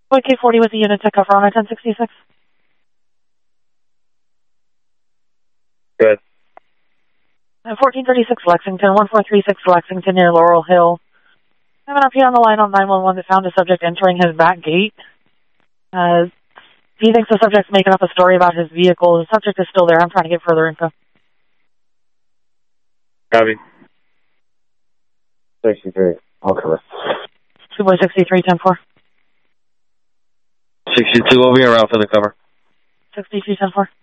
K40 with the unit to cover on a 1066. Good. 1436 Lexington, 1436 Lexington near Laurel Hill. I have an RP on the line on 911 that found a subject entering his back gate. He thinks the subject's making up a story about his vehicle. The subject is still there. I'm trying to get further info. Copy. 63. I'll cover. 263, 10-4. 62 will be around for the cover. 62, 10-4.